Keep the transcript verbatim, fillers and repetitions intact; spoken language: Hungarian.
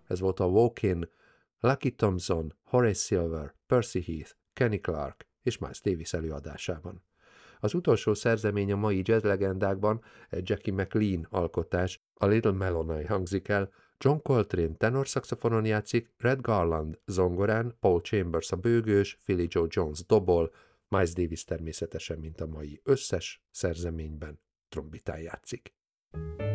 Ez volt a Walk-In, Lucky Thompson, Horace Silver, Percy Heath, Kenny Clark és Miles Davis előadásában. Az utolsó szerzemény a mai jazz legendákban egy Jackie McLean alkotás, a Little Melody hangzik el, John Coltrane tenorszaxofonon játszik, Red Garland zongorán, Paul Chambers a bőgős, Philly Joe Jones dobol, Miles Davis természetesen, mint a mai összes szerzeményben trombitán játszik.